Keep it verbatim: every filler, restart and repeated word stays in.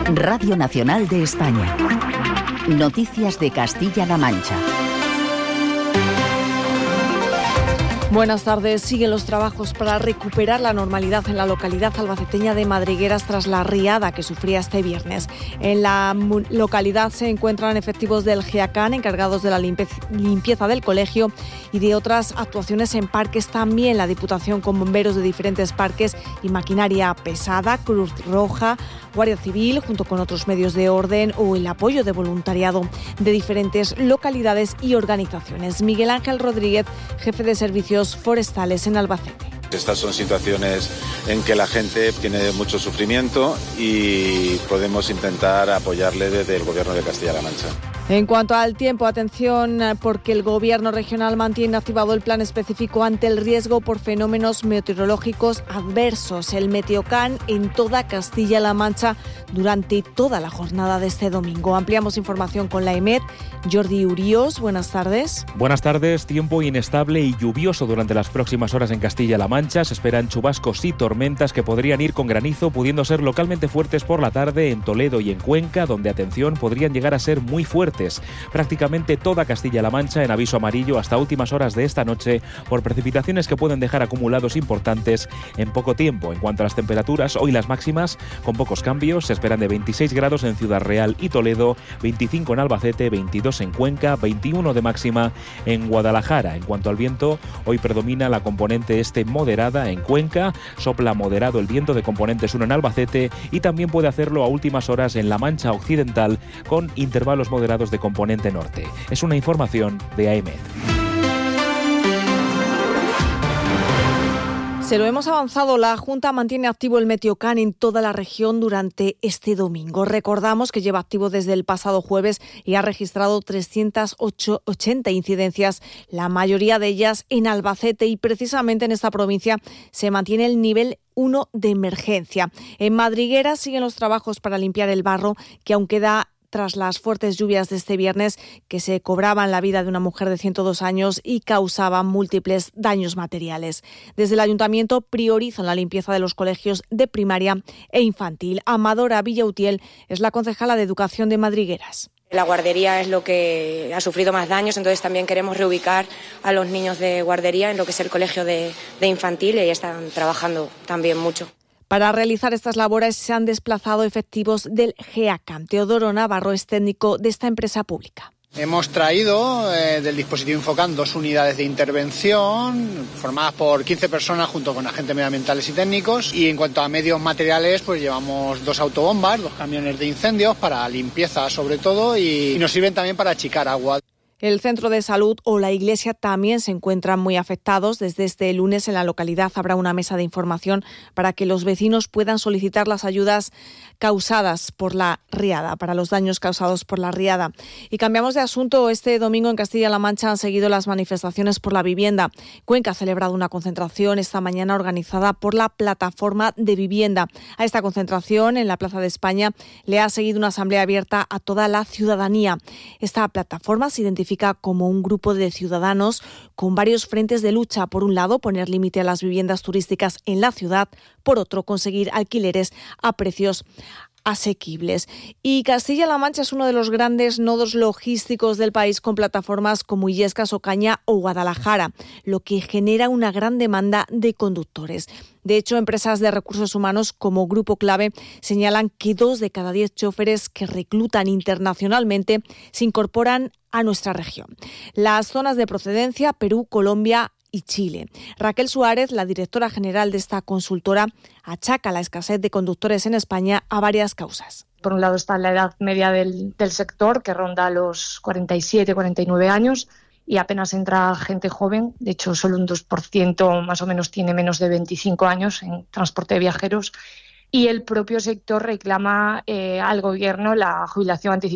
Radio Nacional de España. Noticias de Castilla-La Mancha. Buenas tardes. Siguen los trabajos para recuperar la normalidad en la localidad albaceteña de Madrigueras tras la riada que sufría este viernes. En la localidad se encuentran efectivos del GEACAN encargados de la limpieza del colegio y de otras actuaciones en parques. También la Diputación con bomberos de diferentes parques y maquinaria pesada, Cruz Roja, Guardia Civil, junto con otros medios de orden, o el apoyo de voluntariado de diferentes localidades y organizaciones. Miguel Ángel Rodríguez, jefe de servicios forestales en Albacete. Estas son situaciones en que la gente tiene mucho sufrimiento y podemos intentar apoyarle desde el Gobierno de Castilla-La Mancha. En cuanto al tiempo, atención, porque el Gobierno regional mantiene activado el plan específico ante el riesgo por fenómenos meteorológicos adversos, el Meteocan, en toda Castilla-La Mancha durante toda la jornada de este domingo. Ampliamos información con la E M E T. Jordi Urios, buenas tardes. Buenas tardes. Tiempo inestable y lluvioso durante las próximas horas en Castilla-La Mancha. Se esperan chubascos y tormentas que podrían ir con granizo, pudiendo ser localmente fuertes por la tarde en Toledo y en Cuenca, donde, atención, podrían llegar a ser muy fuertes. Prácticamente toda Castilla-La Mancha en aviso amarillo hasta últimas horas de esta noche por precipitaciones que pueden dejar acumulados importantes en poco tiempo. En cuanto a las temperaturas, hoy las máximas con pocos cambios. Se esperan de veintiséis grados en Ciudad Real y Toledo, veinticinco en Albacete, veintidós en Cuenca, veintiuno de máxima en Guadalajara. En cuanto al viento, hoy predomina la componente este moderada en Cuenca, sopla moderado el viento de componente sur en Albacete y también puede hacerlo a últimas horas en la Mancha Occidental con intervalos moderados de componente norte. Es una información de A E M E T. Se lo hemos avanzado, la Junta mantiene activo el Meteocan en toda la región durante este domingo. Recordamos que lleva activo desde el pasado jueves y ha registrado trescientas ochenta incidencias, la mayoría de ellas en Albacete, y precisamente en esta provincia se mantiene el nivel uno de emergencia. En Madrigueras siguen los trabajos para limpiar el barro que aún queda tras las fuertes lluvias de este viernes que se cobraban la vida de una mujer de ciento dos años y causaban múltiples daños materiales. Desde el Ayuntamiento priorizan la limpieza de los colegios de primaria e infantil. Amadora Villautiel es la concejala de Educación de Madrigueras. La guardería es lo que ha sufrido más daños, entonces también queremos reubicar a los niños de guardería en lo que es el colegio de, de infantil, y ahí están trabajando también mucho. Para realizar estas labores se han desplazado efectivos del GEACAN. Teodoro Navarro es técnico de esta empresa pública. Hemos traído eh, del dispositivo Infocan dos unidades de intervención formadas por quince personas junto con agentes medioambientales y técnicos, y en cuanto a medios materiales pues llevamos dos autobombas, dos camiones de incendios para limpieza sobre todo, y, y nos sirven también para achicar agua. El centro de salud o la iglesia también se encuentran muy afectados. Desde este lunes en la localidad habrá una mesa de información para que los vecinos puedan solicitar las ayudas causadas por la riada, para los daños causados por la riada. Y cambiamos de asunto. Este domingo en Castilla-La Mancha han seguido las manifestaciones por la vivienda. Cuenca ha celebrado una concentración esta mañana organizada por la Plataforma de Vivienda. A esta concentración en la Plaza de España le ha seguido una asamblea abierta a toda la ciudadanía. Esta plataforma se identifica como un grupo de ciudadanos con varios frentes de lucha. Por un lado, poner límite a las viviendas turísticas en la ciudad. Por otro, conseguir alquileres a precios asequibles. Y Castilla-La Mancha es uno de los grandes nodos logísticos del país, con plataformas como Illescas, Ocaña o Guadalajara, lo que genera una gran demanda de conductores. De hecho, empresas de recursos humanos como Grupo Clave señalan que dos de cada diez choferes que reclutan internacionalmente se incorporan a nuestra región. Las zonas de procedencia: Perú, Colombia y Chile. Raquel Suárez, la directora general de esta consultora, achaca la escasez de conductores en España a varias causas. Por un lado está la edad media del, del sector, que ronda los cuarenta y siete, cuarenta y nueve años, y apenas entra gente joven. De hecho, solo un dos por ciento más o menos tiene menos de veinticinco años en transporte de viajeros. Y el propio sector reclama eh, al Gobierno la jubilación anticipada